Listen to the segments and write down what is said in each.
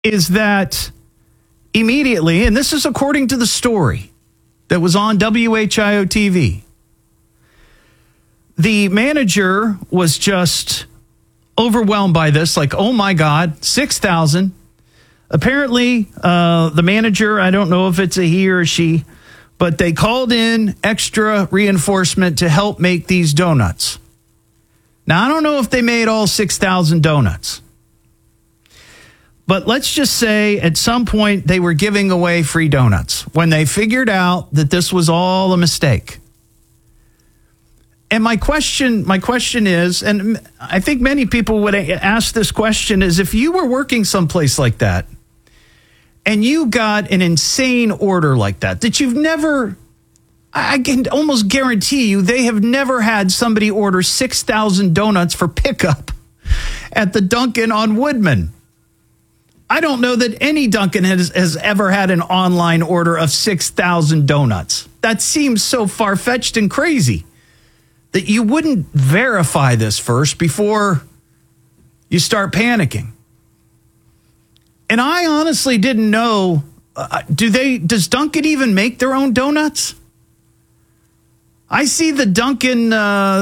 is that immediately, and this is according to the story that was on WHIO TV, the manager was just overwhelmed by this, like, oh my God, 6,000. Apparently, the manager, I don't know if it's a he or a she, but they called in extra reinforcement to help make these donuts. Now, I don't know if they made all 6,000 donuts, but let's just say at some point they were giving away free donuts when they figured out that this was all a mistake. And my question is, and I think many people would ask this question, is if you were working someplace like that and you got an insane order like that you've never, I can almost guarantee you, they have never had somebody order 6,000 donuts for pickup at the Dunkin' on Woodman. I don't know that any Dunkin' has ever had an online order of 6,000 donuts. That seems so far-fetched and crazy that you wouldn't verify this first before you start panicking. And I honestly didn't know, does Dunkin' even make their own donuts? I see the Dunkin'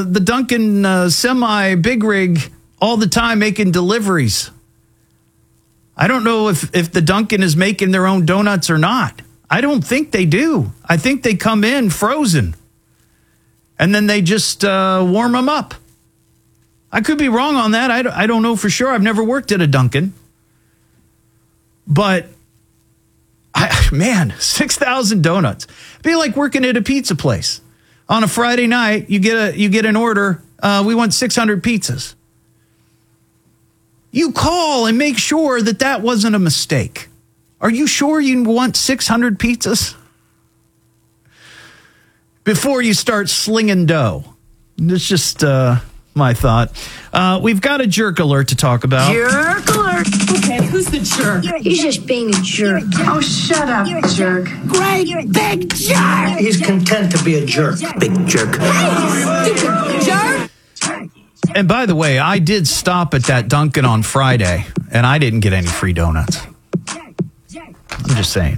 semi big rig all the time making deliveries. I don't know if the Dunkin' is making their own donuts or not. I don't think they do. I think they come in frozen and then they just warm them up. I could be wrong on that. I don't know for sure. I've never worked at a Dunkin'. But, man, 6,000 donuts. It'd be like working at a pizza place. On a Friday night, you get an order. We want 600 pizzas. You call and make sure that wasn't a mistake. Are you sure you want 600 pizzas? Before you start slinging dough. It's just my thought. We've got a jerk alert to talk about. Jerk alert. Okay, who's the jerk? He's just being a jerk. Oh, shut up, jerk. Great big jerk. He's content to be a jerk. Big jerk. Stupid jerk. And by the way, I did stop at that Dunkin' on Friday, and I didn't get any free donuts. I'm just saying.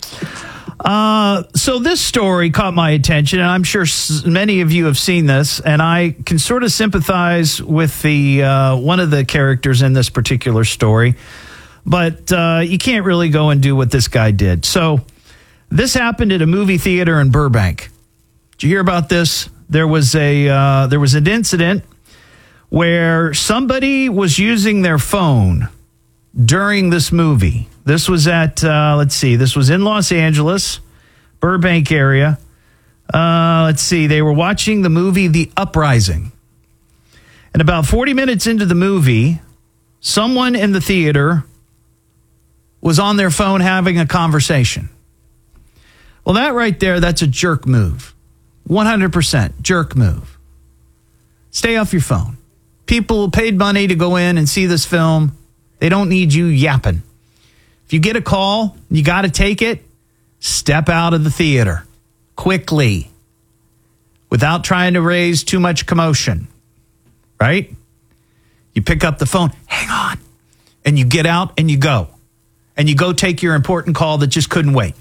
So this story caught my attention, and I'm sure many of you have seen this, and I can sort of sympathize with the one of the characters in this particular story, but you can't really go and do what this guy did. So this happened at a movie theater in Burbank. Did you hear about this? There was an incident where somebody was using their phone during this movie. This was at, this was in Los Angeles, Burbank area. They were watching the movie The Uprising. And about 40 minutes into the movie, someone in the theater was on their phone having a conversation. Well, that right there, that's a jerk move. 100% jerk move. Stay off your phone. People paid money to go in and see this film. They don't need you yapping. If you get a call, you got to take it. Step out of the theater quickly without trying to raise too much commotion, right? You pick up the phone, hang on, and you get out and you go. And you go take your important call that just couldn't wait.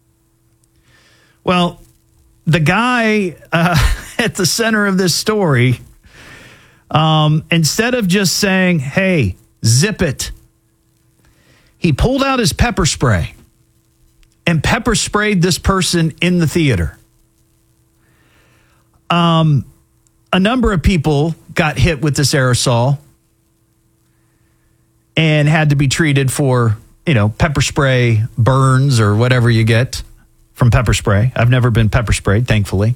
Well, the guy at the center of this story, instead of just saying, hey, zip it, he pulled out his pepper spray and pepper sprayed this person in the theater. A number of people got hit with this aerosol and had to be treated for, pepper spray burns or whatever you get from pepper spray. I've never been pepper sprayed, thankfully.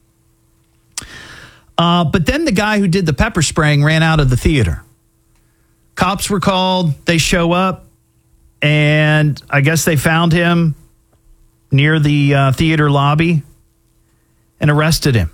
But then the guy who did the pepper spraying ran out of the theater. Cops were called. They show up. And I guess they found him near the theater lobby and arrested him.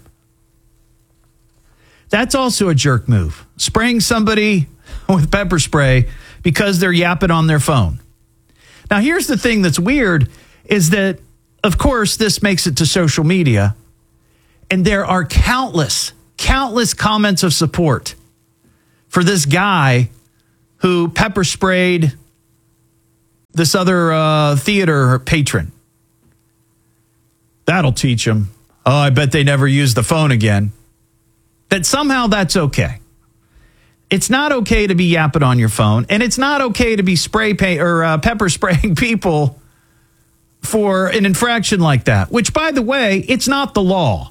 That's also a jerk move. Spraying somebody with pepper spray because they're yapping on their phone. Now, here's the thing that's weird is that, of course, this makes it to social media. And there are countless comments of support for this guy who pepper sprayed this other theater patron. That'll teach them. Oh, I bet they never use the phone again. That somehow that's okay. It's not okay to be yapping on your phone, and it's not okay to be pepper spraying people for an infraction like that, which, by the way, it's not the law.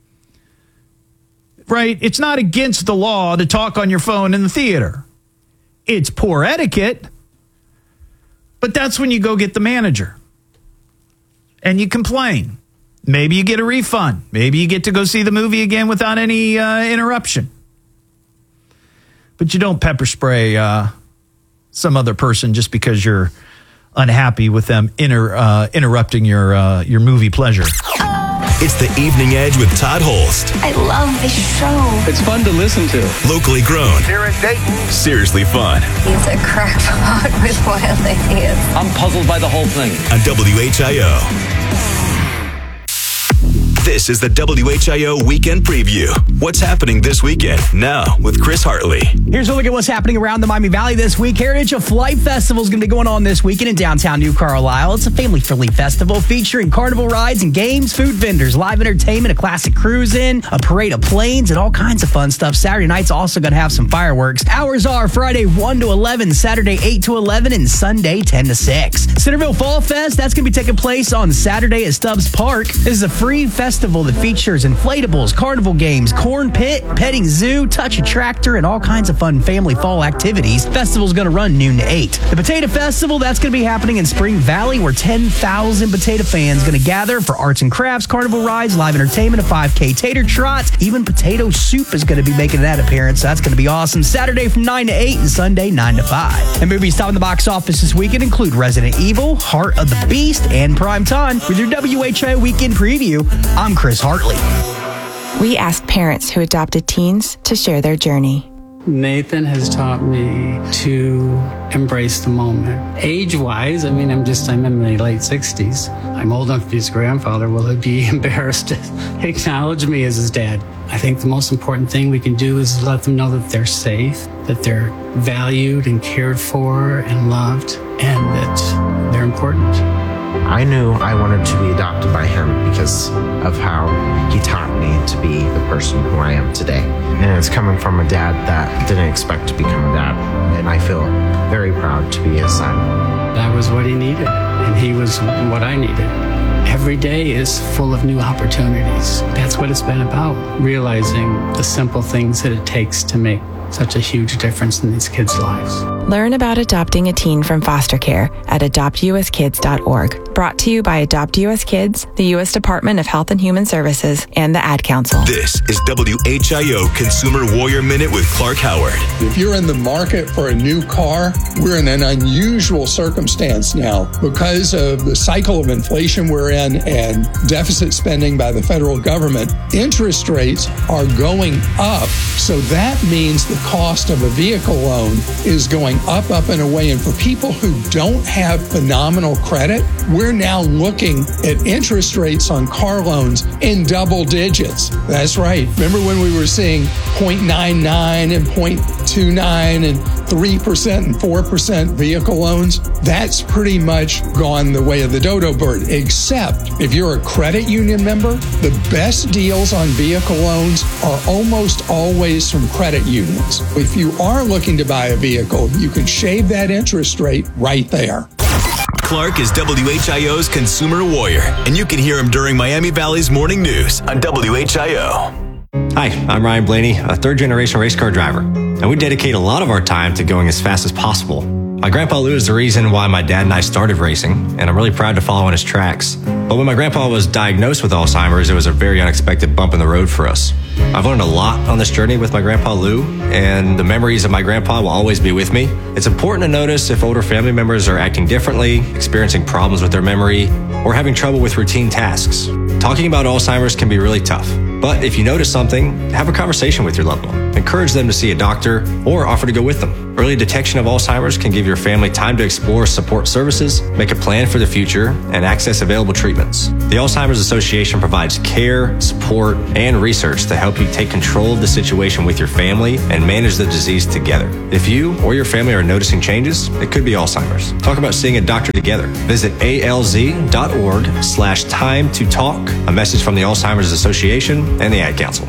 Right? It's not against the law to talk on your phone in the theater. It's poor etiquette, but that's when you go get the manager and you complain. Maybe you get a refund. Maybe you get to go see the movie again without any interruption. But you don't pepper spray some other person just because you're unhappy with them interrupting your movie pleasure. It's the Evening Edge with Todd Holst. I love this show. It's fun to listen to. Locally grown. Here in Dayton. Seriously fun. He's a crackpot with wild ideas. I'm puzzled by the whole thing. On WHIO. This is the WHIO Weekend Preview. What's happening this weekend? Now with Chris Hartley. Here's a look at what's happening around the Miami Valley this week. Heritage of Flight Festival is going to be going on this weekend in downtown New Carlisle. It's a family-friendly festival featuring carnival rides and games, food vendors, live entertainment, a classic cruise-in, a parade of planes, and all kinds of fun stuff. Saturday night's also going to have some fireworks. Hours are Friday 1 to 11, Saturday 8 to 11, and Sunday 10 to 6. Centerville Fall Fest, that's going to be taking place on Saturday at Stubbs Park. This is a free festival that features inflatables, carnival games, corn pit, petting zoo, touch a tractor, and all kinds of fun family fall activities. Festival's going to run noon to 8. The Potato Festival, that's going to be happening in Spring Valley, where 10,000 potato fans going to gather for arts and crafts, carnival rides, live entertainment, a 5K tater trot. Even potato soup is going to be making that appearance, so that's going to be awesome. Saturday from 9 to 8 and Sunday 9 to 5. And movies topping the box office this weekend include Resident Evil, Heart of the Beast, and Prime Time. With your WHIO Weekend Preview, I'm Chris Hartley. We asked parents who adopted teens to share their journey. Nathan has taught me to embrace the moment. Age-wise, I'm in my late 60s. I'm old enough to be his grandfather. Will he be embarrassed to acknowledge me as his dad? I think the most important thing we can do is let them know that they're safe, that they're valued and cared for and loved, and that they're important. I knew I wanted to be adopted by him because of how he taught me to be the person who I am today. And it's coming from a dad that didn't expect to become a dad. And I feel very proud to be his son. That was what he needed, and he was what I needed. Every day is full of new opportunities. That's what it's been about, realizing the simple things that it takes to make such a huge difference in these kids' lives. Learn about adopting a teen from foster care at adoptuskids.org. Brought to you by Adopt US Kids, the U.S. Department of Health and Human Services, and the Ad Council. This is WHIO Consumer Warrior Minute with Clark Howard. If you're in the market for a new car, we're in an unusual circumstance now because of the cycle of inflation we're in and deficit spending by the federal government. Interest rates are going up, so that means the cost of a vehicle loan is going up and away. And for people who don't have phenomenal credit, we're now looking at interest rates on car loans in double digits. That's right. Remember when we were seeing 0.99 and 0.29 and 3% and 4% vehicle loans? That's pretty much gone the way of the dodo bird, except if you're a credit union member, the best deals on vehicle loans are almost always from credit unions. If you are looking to buy a vehicle, you can shave that interest rate right there. Clark is WHIO's Consumer Warrior, and you can hear him during Miami Valley's morning news on WHIO. Hi, I'm Ryan Blaney, a third-generation race car driver, and we dedicate a lot of our time to going as fast as possible. My grandpa Lou is the reason why my dad and I started racing, and I'm really proud to follow in his tracks. But when my grandpa was diagnosed with Alzheimer's, it was a very unexpected bump in the road for us. I've learned a lot on this journey with my grandpa Lou, and the memories of my grandpa will always be with me. It's important to notice if older family members are acting differently, experiencing problems with their memory, or having trouble with routine tasks. Talking about Alzheimer's can be really tough, but if you notice something, have a conversation with your loved one. Encourage them to see a doctor or offer to go with them. Early detection of Alzheimer's can give your family time to explore support services, make a plan for the future, and access available treatments. The Alzheimer's Association provides care, support, and research to help you take control of the situation with your family and manage the disease together. If you or your family are noticing changes, it could be Alzheimer's. Talk about seeing a doctor together. Visit alz.org/time to talk. A message from the Alzheimer's Association and the Ad Council.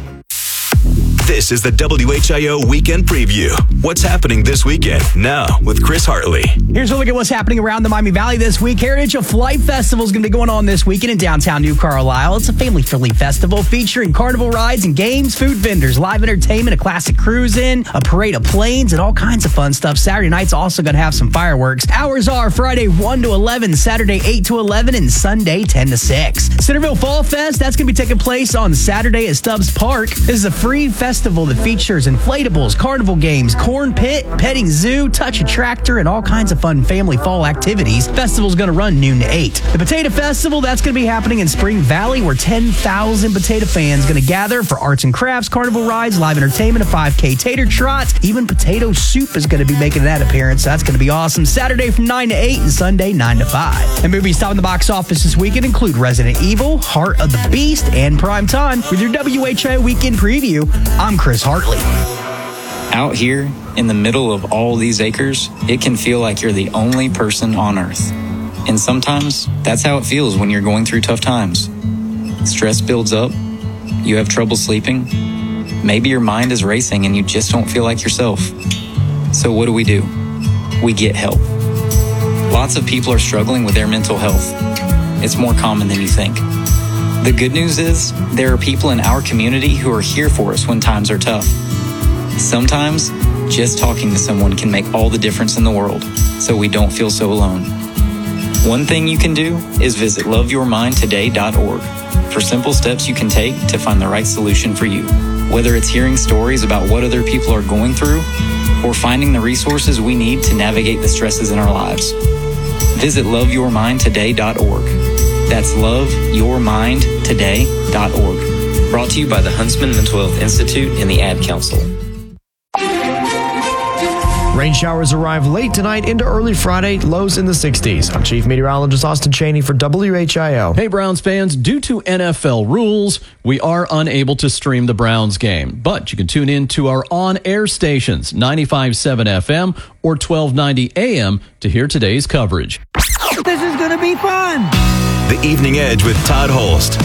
This is the WHIO Weekend Preview. What's happening this weekend? Now with Chris Hartley. Here's a look at what's happening around the Miami Valley this week. Heritage of Flight Festival is going to be going on this weekend in downtown New Carlisle. It's a family-friendly festival featuring carnival rides and games, food vendors, live entertainment, a classic cruise-in, a parade of planes, and all kinds of fun stuff. Saturday night's also going to have some fireworks. Hours are Friday 1 to 11, Saturday 8 to 11, and Sunday 10 to 6. Centerville Fall Fest, that's going to be taking place on Saturday at Stubbs Park. This is a free festival that features inflatables, carnival games, corn pit, petting zoo, touch a tractor, and all kinds of fun family fall activities. Festival's going to run noon to 8. The Potato Festival, that's going to be happening in Spring Valley, where 10,000 potato fans going to gather for arts and crafts, carnival rides, live entertainment, a 5K tater trot. Even potato soup is going to be making that appearance. That's going to be awesome. Saturday from 9 to 8 and Sunday 9 to 5. And movies stopping the box office this weekend include Resident Evil, Heart of the Beast, and Prime Time. With your WHIO Weekend Preview, I'm Chris Hartley. Out here, in the middle of all these acres, it can feel like you're the only person on Earth. And sometimes, that's how it feels when you're going through tough times. Stress builds up, you have trouble sleeping, maybe your mind is racing and you just don't feel like yourself. So what do? We get help. Lots of people are struggling with their mental health. It's more common than you think. The good news is, there are people in our community who are here for us when times are tough. Sometimes, just talking to someone can make all the difference in the world, so we don't feel so alone. One thing you can do is visit loveyourmindtoday.org for simple steps you can take to find the right solution for you. Whether it's hearing stories about what other people are going through, or finding the resources we need to navigate the stresses in our lives. Visit loveyourmindtoday.org. That's loveyourmindtoday.org. Brought to you by the Huntsman Mental Health Institute and the Ad Council. Rain showers arrive late tonight into early Friday, lows in the 60s. I'm Chief Meteorologist Austin Cheney for WHIO. Hey, Browns fans, due to NFL rules, we are unable to stream the Browns game, but you can tune in to our on-air stations, 95.7 FM or 1290 AM, to hear today's coverage. This is going to be fun. The Evening Edge with Todd Holst.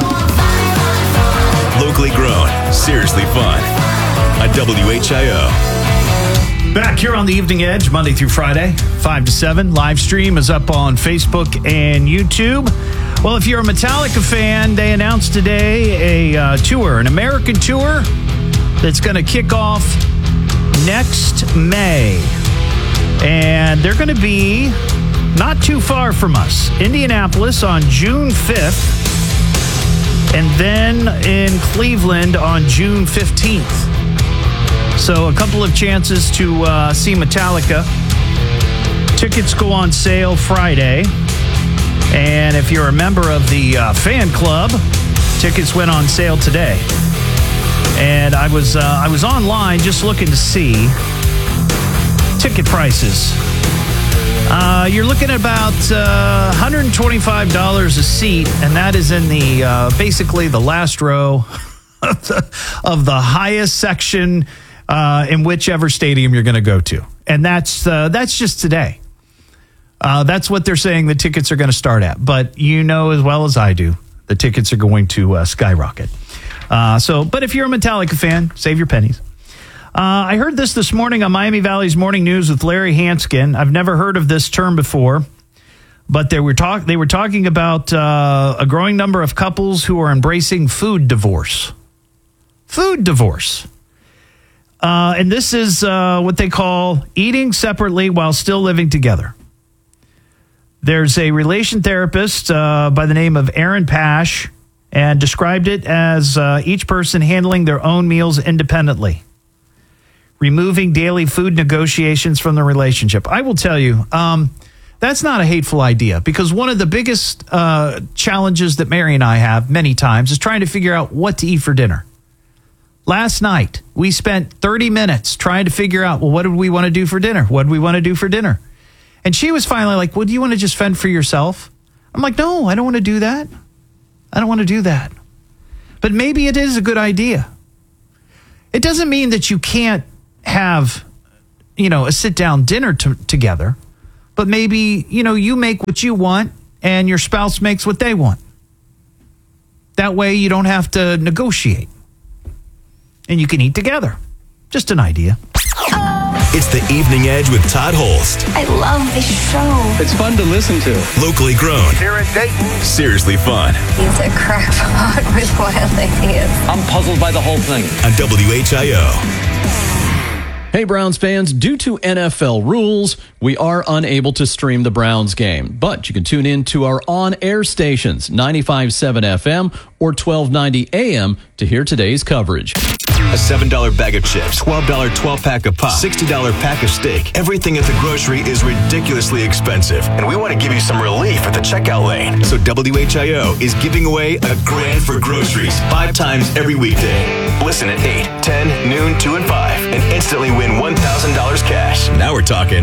Locally grown, seriously fun. On WHIO. Back here on the Evening Edge, Monday through Friday, 5 to 7. Live stream is up on Facebook and YouTube. Well, if you're a Metallica fan, they announced today a tour, an American tour that's going to kick off next May. And they're going to be not too far from us. Indianapolis on June 5th, and then in Cleveland on June 15th. So a couple of chances to see Metallica. Tickets go on sale Friday. And if you're a member of the fan club, tickets went on sale today. And I was online just looking to see ticket prices. You're looking at about $125 a seat, and that is in the basically the last row of the highest section in whichever stadium you're going to go to. And that's just today. That's what they're saying the tickets are going to start at. But you know as well as I do, the tickets are going to skyrocket. But if you're a Metallica fan, save your pennies. I heard this morning on Miami Valley's Morning News with Larry Hanskin. I've never heard of this term before, but they were talking about a growing number of couples who are embracing food divorce. Food divorce. And this is what they call eating separately while still living together. There's a relation therapist by the name of Aaron Pash, and described it as each person handling their own meals independently, removing daily food negotiations from the relationship. I will tell you, that's not a hateful idea, because one of the biggest challenges that Mary and I have many times is trying to figure out what to eat for dinner. Last night, we spent 30 minutes trying to figure out, well, what did we want to do for dinner? What did we want to do for dinner? And she was finally like, well, do you want to just fend for yourself? I'm like, no, I don't want to do that. I don't want to do that. But maybe it is a good idea. It doesn't mean that you can't have, a sit-down dinner together. But maybe, you make what you want and your spouse makes what they want. That way you don't have to negotiate. And you can eat together. Just an idea. It's The Evening Edge with Todd Holst. I love this show. It's fun to listen to. Locally grown. Here in Dayton. Seriously fun. He's a crackpot with wild ideas. I'm puzzled by the whole thing. On WHIO. Hey, Browns fans, due to NFL rules, we are unable to stream the Browns game, but you can tune in to our on-air stations, 95.7 FM or 1290 AM, to hear today's coverage. A $7 bag of chips, $12 12-pack of pop, $60 pack of steak. Everything at the grocery is ridiculously expensive, and we want to give you some relief at the checkout lane. So WHIO is giving away a grand for groceries 5 times every weekday. Listen at 8, 10, noon, 2, and 5, and instantly win $1,000 cash. Now we're talking.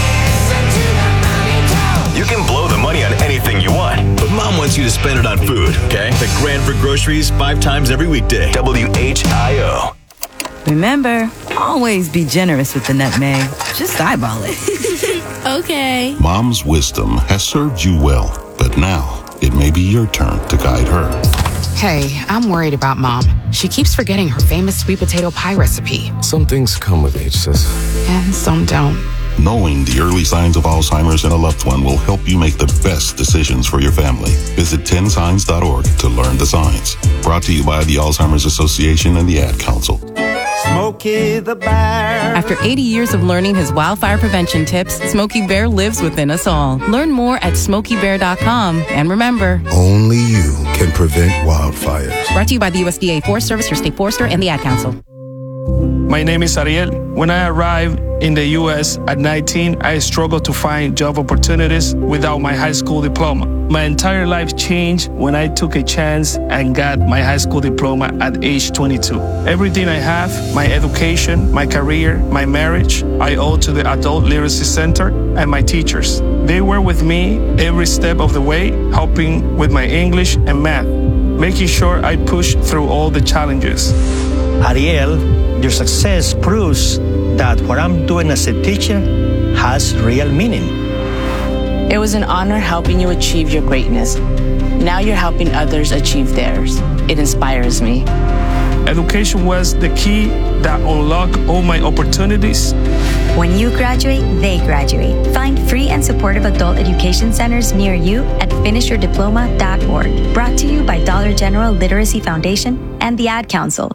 You can blow the money on anything you want, but Mom wants you to spend it on food, okay? The grand for groceries 5 times every weekday. WHIO. Remember, always be generous with the nutmeg. Just eyeball it. Okay. Mom's wisdom has served you well, but now it may be your turn to guide her. Hey, I'm worried about Mom. She keeps forgetting her famous sweet potato pie recipe. Some things come with age, sis. And some don't. Knowing the early signs of Alzheimer's in a loved one will help you make the best decisions for your family. Visit 10signs.org to learn the signs. Brought to you by the Alzheimer's Association and the Ad Council. Smokey the Bear. After 80 years of learning his wildfire prevention tips, Smokey Bear lives within us all. Learn more at SmokeyBear.com. And remember, only you can prevent wildfires. Brought to you by the USDA Forest Service, your state forester, and the Ad Council. My name is Ariel. When I arrived in the U.S. at 19, I struggled to find job opportunities without my high school diploma. My entire life changed when I took a chance and got my high school diploma at age 22. Everything I have, my education, my career, my marriage, I owe to the Adult Literacy Center and my teachers. They were with me every step of the way, helping with my English and math, making sure I pushed through all the challenges. Ariel, your success proves that what I'm doing as a teacher has real meaning. It was an honor helping you achieve your greatness. Now you're helping others achieve theirs. It inspires me. Education was the key that unlocked all my opportunities. When you graduate, they graduate. Find free and supportive adult education centers near you at finishyourdiploma.org. Brought to you by Dollar General Literacy Foundation and the Ad Council.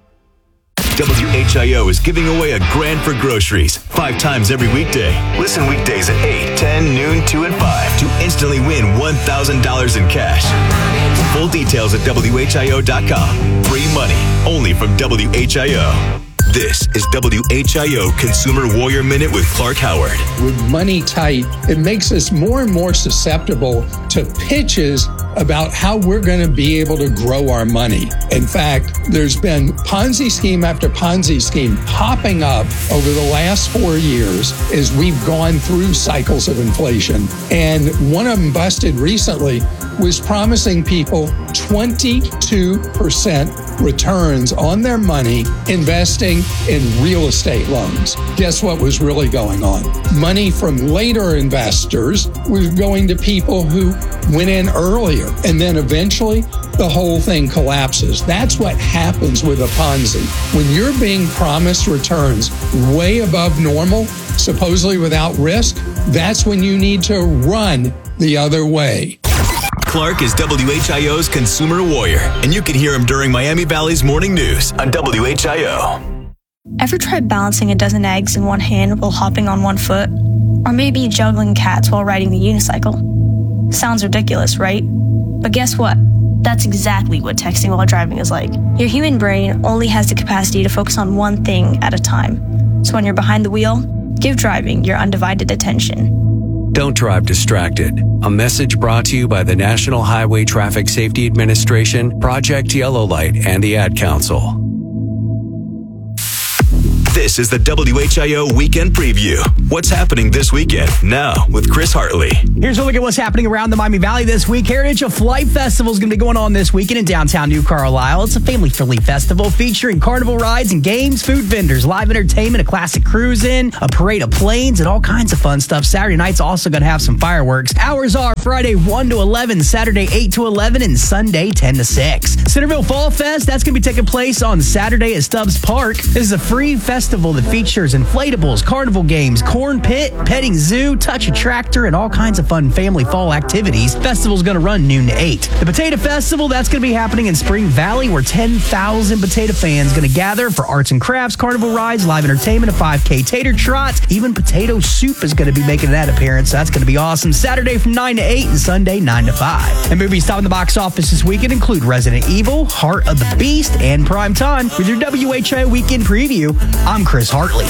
WHIO is giving away a grand for groceries 5 times every weekday. Listen weekdays at 8, 10, noon, 2, and 5 to instantly win $1,000 in cash. Full details at WHIO.com. Free money only from WHIO. This is WHIO Consumer Warrior Minute with Clark Howard. With money tight, it makes us more and more susceptible to pitches about how we're going to be able to grow our money. In fact, there's been Ponzi scheme after Ponzi scheme popping up over the last 4 years as we've gone through cycles of inflation. And one of them busted recently was promising people 22% returns on their money investing in real estate loans. Guess what was really going on? Money from later investors was going to people who went in earlier, and then eventually the whole thing collapses. That's what happens with a Ponzi. When you're being promised returns way above normal, supposedly without risk, that's when you need to run the other way. Clark is WHIO's Consumer Warrior, and you can hear him during Miami Valley's Morning News on WHIO. Ever tried balancing a dozen eggs in one hand while hopping on one foot? Or maybe juggling cats while riding the unicycle? Sounds ridiculous, right? But guess what? That's exactly what texting while driving is like. Your human brain only has the capacity to focus on one thing at a time. So when you're behind the wheel, give driving your undivided attention. Don't drive distracted. A message brought to you by the National Highway Traffic Safety Administration, Project Yellow Light, and the Ad Council. This is the WHIO Weekend Preview. What's happening this weekend? Now with Chris Hartley. Here's a look at what's happening around the Miami Valley this week. Heritage of Flight Festival is going to be going on this weekend in downtown New Carlisle. It's a family-friendly festival featuring carnival rides and games, food vendors, live entertainment, a classic cruise-in, a parade of planes, and all kinds of fun stuff. Saturday night's also going to have some fireworks. Hours are Friday 1 to 11, Saturday 8 to 11, and Sunday 10 to 6. Centerville Fall Fest, that's going to be taking place on Saturday at Stubbs Park. This is a free festival that features inflatables, carnival games, corn pit, petting zoo, touch a tractor, and all kinds of fun family fall activities. Festival's going to run noon to 8. The Potato Festival, that's going to be happening in Spring Valley, where 10,000 potato fans going to gather for arts and crafts, carnival rides, live entertainment, a 5K tater trot. Even potato soup is going to be making that appearance. So that's going to be awesome. Saturday from 9 to 8 and Sunday 9 to 5. And movies topping the box office this weekend include Resident Evil, Heart of the Beast, and Prime Time. With your WHIO Weekend Preview, I'm Chris Hartley.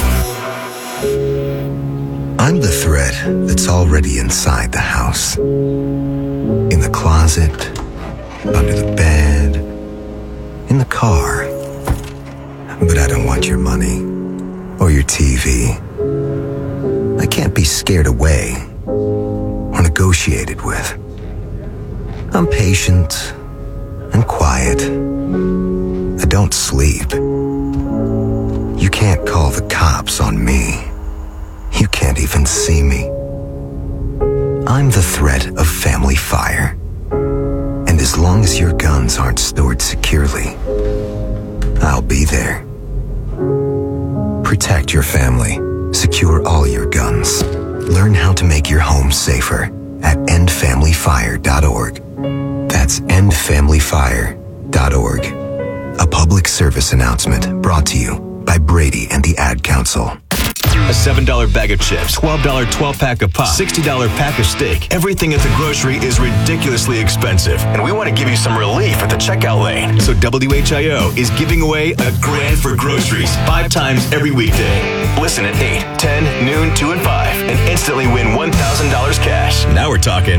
I'm the thread that's already inside the house. In the closet, under the bed, in the car. But I don't want your money or your TV. I can't be scared away or negotiated with. I'm patient and quiet. I don't sleep. You can't call the cops on me. You can't even see me. I'm the threat of family fire. And as long as your guns aren't stored securely, I'll be there. Protect your family. Secure all your guns. Learn how to make your home safer at endfamilyfire.org. That's endfamilyfire.org. A public service announcement brought to you by Brady and the Ad Council. A $7 bag of chips, $12 12-pack of pop, $60 pack of steak. Everything at the grocery is ridiculously expensive, and we want to give you some relief at the checkout lane. So WHIO is giving away a grand for groceries 5 times every weekday. Listen at 8, 10, noon, 2, and 5, and instantly win $1,000 cash. Now we're talking.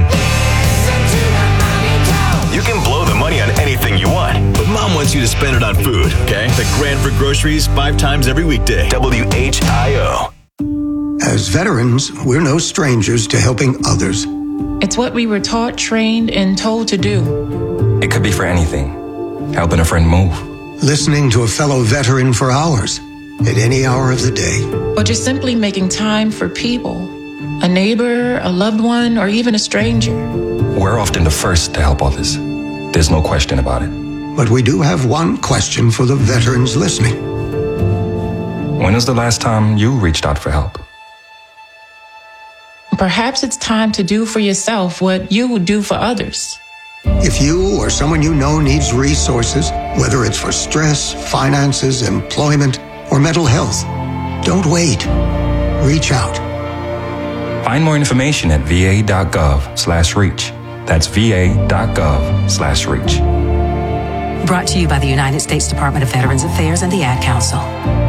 You can blow the money on anything you want, but Mom wants you to spend it on food, okay? The grand for groceries 5 times every weekday. WHIO. As veterans, we're no strangers to helping others. It's what we were taught, trained, and told to do. It could be for anything. Helping a friend move. Listening to a fellow veteran for hours, at any hour of the day. Or just simply making time for people. A neighbor, a loved one, or even a stranger. We're often the first to help others. There's no question about it. But we do have one question for the veterans listening. When was the last time you reached out for help? Perhaps it's time to do for yourself what you would do for others. If you or someone you know needs resources, whether it's for stress, finances, employment, or mental health, don't wait. Reach out. Find more information at va.gov/reach. That's va.gov/reach. Brought to you by the United States Department of Veterans Affairs and the Ad Council.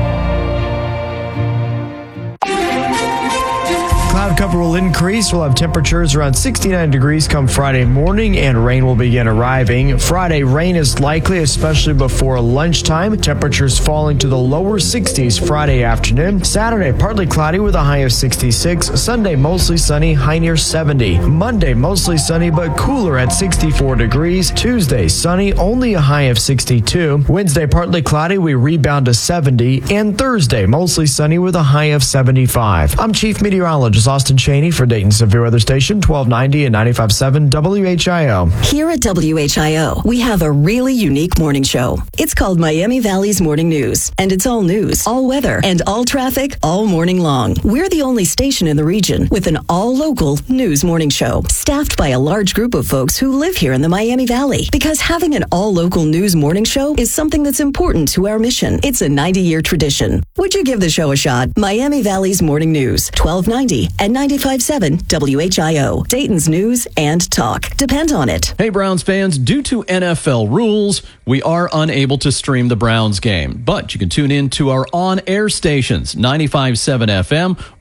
Cloud cover will increase. We'll have temperatures around 69 degrees come Friday morning, and rain will begin arriving. Friday, rain is likely, especially before lunchtime. Temperatures falling to the lower 60s Friday afternoon. Saturday, partly cloudy with a high of 66. Sunday, mostly sunny, high near 70. Monday, mostly sunny but cooler at 64 degrees. Tuesday, sunny, only a high of 62. Wednesday, partly cloudy, we rebound to 70. And Thursday, mostly sunny with a high of 75. I'm Chief Meteorologist Austin Cheney for Dayton Severe Weather Station, 1290 and 95.7 WHIO. Here at WHIO, we have a really unique morning show. It's called Miami Valley's Morning News, and it's all news, all weather, and all traffic all morning long. We're the only station in the region with an all-local news morning show, staffed by a large group of folks who live here in the Miami Valley. Because having an all-local news morning show is something that's important to our mission. It's a 90-year tradition. Would you give the show a shot? Miami Valley's Morning News, 1290 and 95.7 WHIO. Dayton's news and talk. Depend on it. Hey, Browns fans, due to NFL rules, we are unable to stream the Browns game, but you can tune in to our on-air stations, 95.7 FM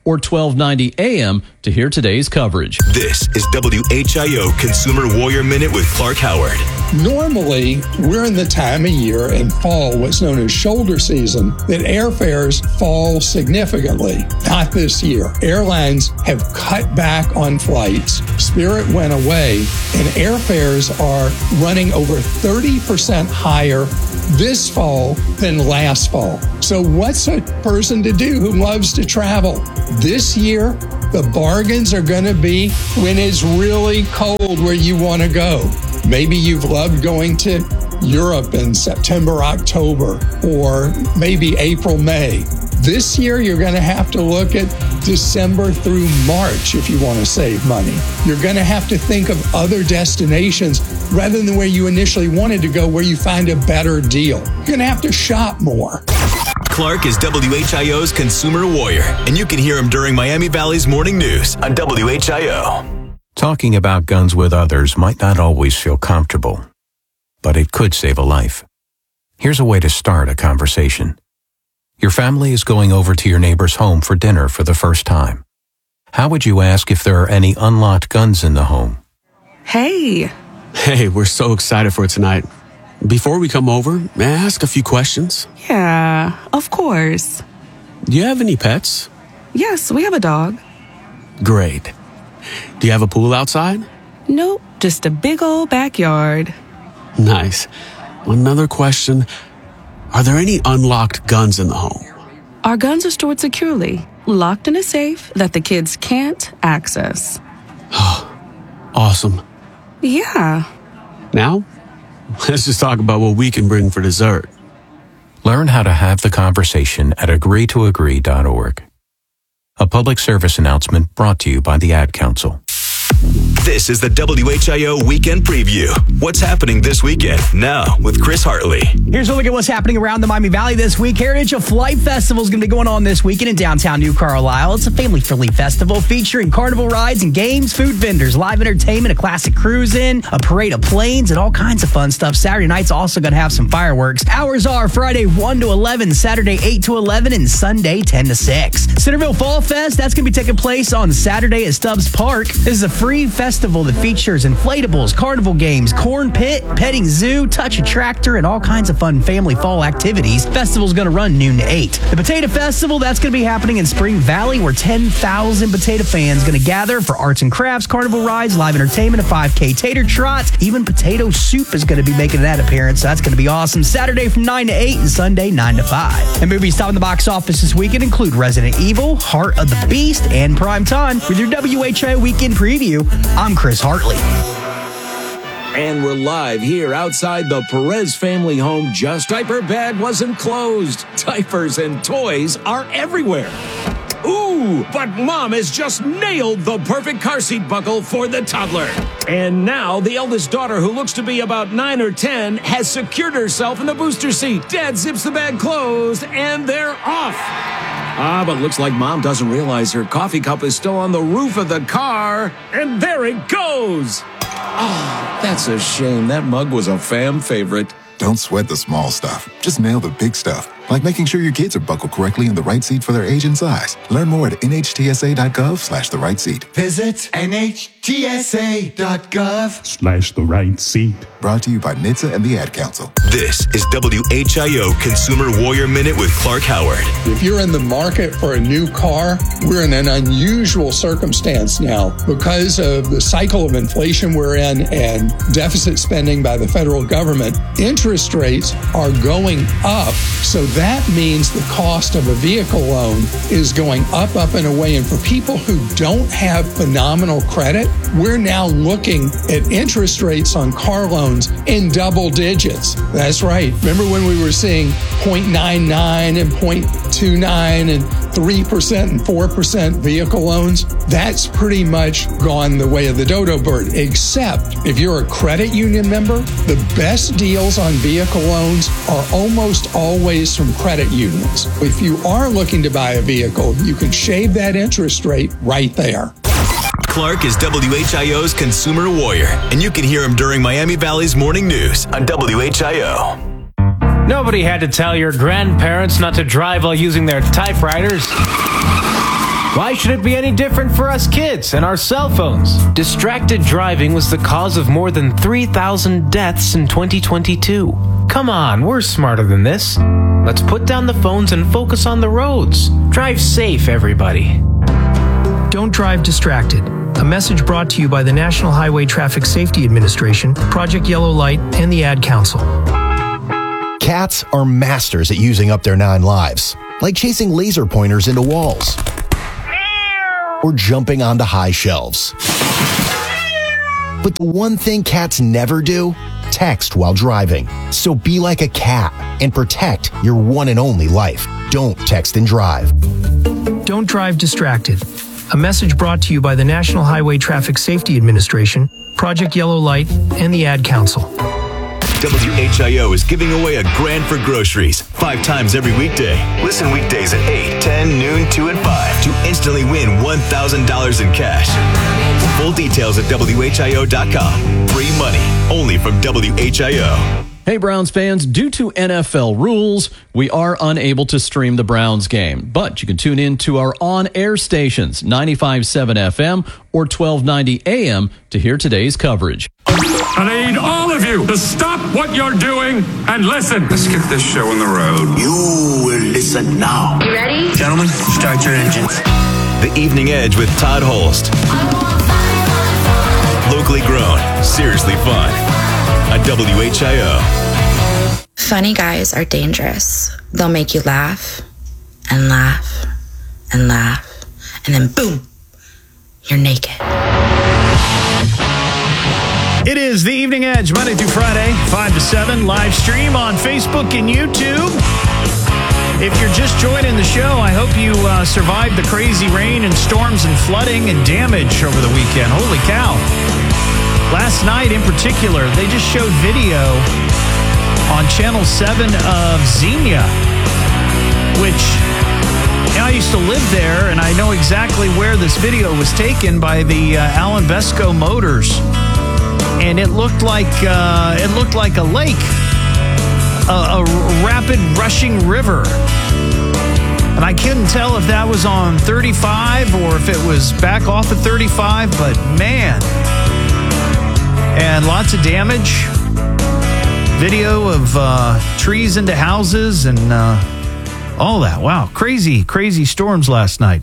or 1290 AM to hear today's coverage. This is WHIO Consumer Warrior Minute with Clark Howard. Normally, we're in the time of year in fall, what's known as shoulder season, that airfares fall significantly. Not this year. Airlines have cut back on flights. Spirit went away, and airfares are running over 30% higher this fall than last fall. So what's a person to do who loves to travel? This year, the bargains are going to be when it's really cold where you want to go. Maybe you've loved going to Europe in September, October, or maybe April, May. This year, you're going to have to look at December through March if you want to save money. You're going to have to think of other destinations rather than where you initially wanted to go, where you find a better deal. You're going to have to shop more. Clark is WHIO's Consumer Warrior, and you can hear him during Miami Valley's Morning News on WHIO. Talking about guns with others might not always feel comfortable, but it could save a life. Here's a way to start a conversation. Your family is going over to your neighbor's home for dinner for the first time. How would you ask if there are any unlocked guns in the home? Hey, we're so excited for tonight. Before we come over, may I ask a few questions? Yeah, of course. Do you have any pets? Yes, we have a dog. Great. Do you have a pool outside? Nope, just a big old backyard. Nice. Another question. Are there any unlocked guns in the home? Our guns are stored securely, locked in a safe that the kids can't access. Awesome. Yeah. Now, let's just talk about what we can bring for dessert. Learn how to have the conversation at agreetoagree.org. A public service announcement brought to you by the Ad Council. This is the WHIO Weekend Preview. What's happening this weekend? Now with Chris Hartley. Here's a look at what's happening around the Miami Valley this week. Heritage of Flight Festival is going to be going on this weekend in downtown New Carlisle. It's a family-friendly festival featuring carnival rides and games, food vendors, live entertainment, a classic cruise-in, a parade of planes, and all kinds of fun stuff. Saturday night's also going to have some fireworks. Hours are Friday 1 to 11, Saturday 8 to 11, and Sunday 10 to 6. Centerville Fall Fest, that's going to be taking place on Saturday at Stubbs Park. This is a free festival that features inflatables, carnival games, corn pit, petting zoo, touch a tractor, and all kinds of fun family fall activities. Festival's going to run noon to 8. The Potato Festival, that's going to be happening in Spring Valley, where 10,000 potato fans going to gather for arts and crafts, carnival rides, live entertainment, a 5K tater trot. Even potato soup is going to be making that appearance, so that's going to be awesome. Saturday from 9 to 8 and Sunday 9 to 5. And movies topping the box office this weekend include Resident Evil, Heart of the Beast, and Prime Time. With your WHIO Weekend Preview, I'm Chris Hartley. And we're live here outside the Perez family home. Just Diaper Bed wasn't closed. Diapers and toys are everywhere. Ooh, but Mom has just nailed the perfect car seat buckle for the toddler. And now the eldest daughter, who looks to be about 9 or 10, has secured herself in the booster seat. Dad zips the bag closed, and they're off. But looks like Mom doesn't realize her coffee cup is still on the roof of the car. And there it goes. That's a shame. That mug was a fam favorite. Don't sweat the small stuff. Just nail the big stuff, like making sure your kids are buckled correctly in the right seat for their age and size. Learn more at nhtsa.gov/the right seat. Visit nhtsa.gov/the right seat. Brought to you by NHTSA and the Ad Council. This is WHIO Consumer Warrior Minute with Clark Howard. If you're in the market for a new car, we're in an unusual circumstance now because of the cycle of inflation we're in and deficit spending by the federal government. Interest rates are going up, so that means the cost of a vehicle loan is going up and away. And for people who don't have phenomenal credit, we're now looking at interest rates on car loans in double digits. That's right. Remember when we were seeing 0.99 and 0.29 and 3% and 4% vehicle loans? That's pretty much gone the way of the dodo bird, except if you're a credit union member, the best deals on vehicle loans are almost always from credit unions. If you are looking to buy a vehicle, you can shave that interest rate right there. Clark is WHIO's Consumer Warrior, and you can hear him during Miami Valley's Morning News on WHIO. Nobody had to tell your grandparents not to drive while using their typewriters. Why should it be any different for us kids and our cell phones? Distracted driving was the cause of more than 3,000 deaths in 2022. Come on, we're smarter than this. Let's put down the phones and focus on the roads. Drive safe, everybody. Don't drive distracted. A message brought to you by the National Highway Traffic Safety Administration, Project Yellow Light, and the Ad Council. Cats are masters at using up their 9 lives, like chasing laser pointers into walls or jumping onto high shelves. But the one thing cats never do? Text while driving. So be like a cat and protect your one and only life. Don't text and drive. Don't drive distracted. A message brought to you by the National Highway Traffic Safety Administration, Project Yellow Light, and the Ad Council. WHIO is giving away a grand for groceries 5 times every weekday. Listen weekdays at 8, 10, noon, 2, and 5 to instantly win $1,000 in cash. Full details at WHIO.com. Free money only from WHIO. Hey, Browns fans, due to NFL rules, we are unable to stream the Browns game, but you can tune in to our on-air stations, 95.7 FM or 1290 AM, to hear today's coverage. I need all of you to stop what you're doing and listen. Let's get this show on the road. You will listen now. You ready? Gentlemen, start your engines. The Evening Edge with Todd Holst. Locally grown, seriously fun. On WHIO. Funny guys are dangerous. They'll make you laugh and laugh and laugh, and then boom, you're naked. It is the Evening Edge, Monday through Friday, 5 to 7, live stream on Facebook and YouTube. If you're just joining the show, I hope you survived the crazy rain and storms and flooding and damage over the weekend. Holy cow. Last night in particular, they just showed video on Channel 7 of Xenia, which I used to live there, and I know exactly where this video was taken by the Alan Vesco Motors. And it looked like a lake, a rapid rushing river. And I couldn't tell if that was on 35 or if it was back off of 35, but man. And lots of damage. Video of trees into houses and all that. Wow, crazy storms last night.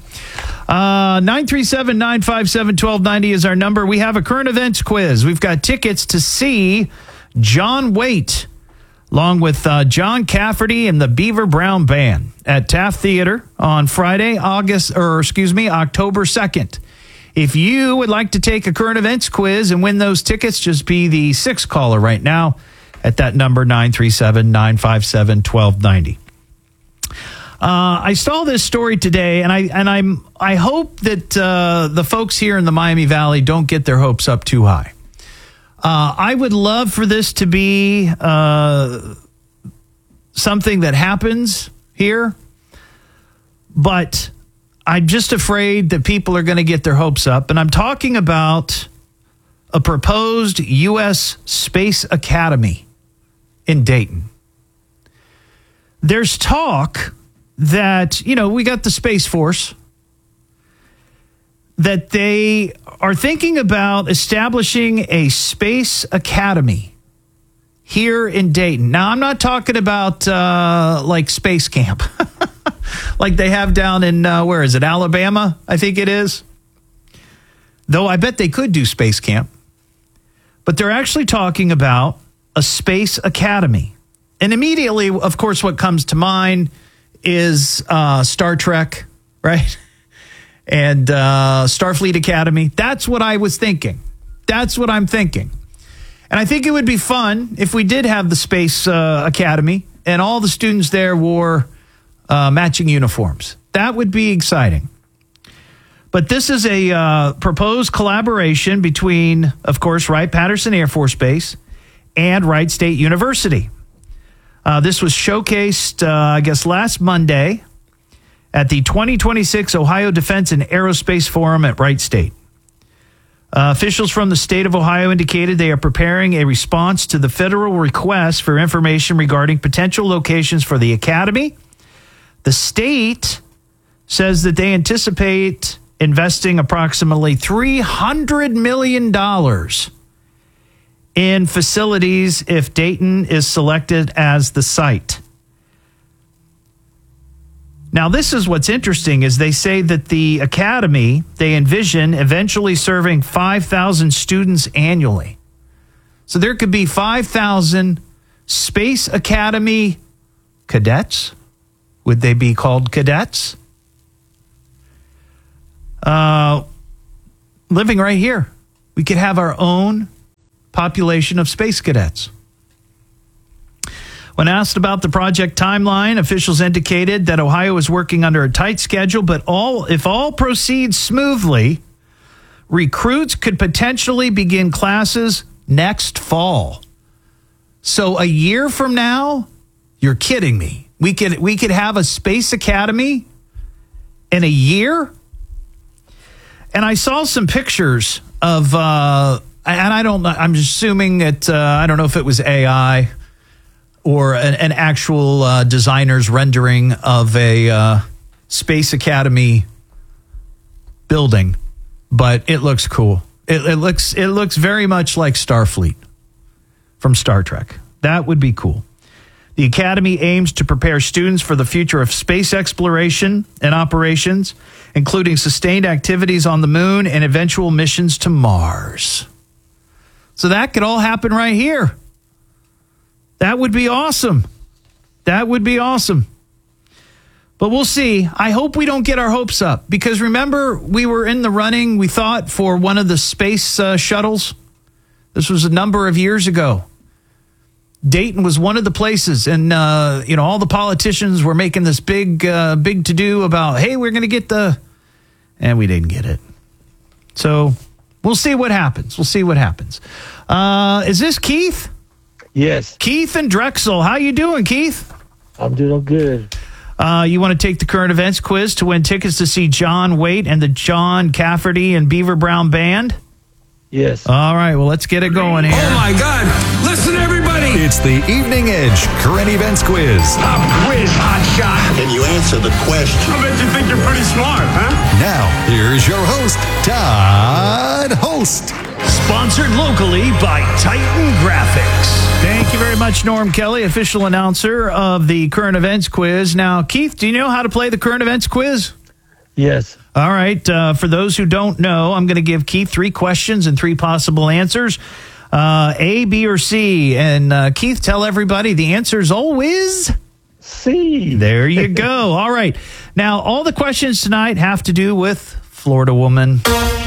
937-957-1290 is our number. We have a current events quiz. We've got tickets to see John Waite along with John Cafferty and the Beaver Brown Band at Taft Theater on Friday, October 2nd. If you would like to take a current events quiz and win those tickets, just be the 6th caller right now at that number, 937-957-1290. I saw this story today, and I hope that the folks here in the Miami Valley don't get their hopes up too high. I would love for this to be something that happens here, but I'm just afraid that people are going to get their hopes up. And I'm talking about a proposed U.S. Space Academy in Dayton. There's talk that, we got the Space Force, that they are thinking about establishing a space academy here in Dayton. Now, I'm not talking about like space camp, like they have down in, where is it, Alabama, I think it is. Though I bet they could do space camp. But they're actually talking about a space academy. And immediately, of course, what comes to mind is Star Trek, right? And Starfleet Academy. That's what I was thinking. That's what I'm thinking. And I think it would be fun if we did have the Space Academy and all the students there wore matching uniforms. That would be exciting. But this is a proposed collaboration between, of course, Wright-Patterson Air Force Base and Wright State University. This was showcased, I guess, last Monday at the 2026 Ohio Defense and Aerospace Forum at Wright State. Officials from the state of Ohio indicated they are preparing a response to the federal request for information regarding potential locations for the academy. The state says that they anticipate investing approximately $300 million in facilities if Dayton is selected as the site. Now, this is what's interesting is they say that the academy, they envision eventually serving 5,000 students annually. So there could be 5,000 Space Academy cadets. Would they be called cadets? Living right here. We could have our own population of space cadets. When asked about the project timeline, officials indicated that Ohio is working under a tight schedule, but if all proceeds smoothly, recruits could potentially begin classes next fall. So a year from now, you're kidding me. We could have a Space Academy in a year? And I saw some pictures of, and I don't know, I'm assuming that, I don't know if it was AI or an actual designer's rendering of a Space Academy building, but it looks cool. It looks very much like Starfleet from Star Trek. That would be cool. The Academy aims to prepare students for the future of space exploration and operations, including sustained activities on the moon and eventual missions to Mars. So that could all happen right here. That would be awesome. That would be awesome. But we'll see. I hope we don't get our hopes up, because remember, we were in the running, we thought, for one of the space shuttles. This was a number of years ago. Dayton was one of the places, and all the politicians were making this big to-do about, hey, we're going to get and we didn't get it. So we'll see what happens. We'll see what happens. Is this Keith? Yes. Keith and Drexel. How you doing, Keith? I'm doing good. You want to take the current events quiz to win tickets to see John Waite and the John Cafferty and Beaver Brown Band? Yes. All right, well, let's get it going here. Oh, my God. Listen, everybody. It's the Evening Edge Current Events Quiz. Pop quiz, hot shot. Can you answer the question? I bet you think you're pretty smart, huh? Now, here's your host, Todd Host. Sponsored locally by Titan Graphics. Thank you very much, Norm Kelly, official announcer of the Current Events Quiz. Now, Keith, do you know how to play the Current Events Quiz? Yes. All right. For those who don't know, I'm going to give Keith 3 questions and 3 possible answers. A, B, or C. And Keith, tell everybody the answer is always C. There you go. All right. Now, all the questions tonight have to do with Florida woman.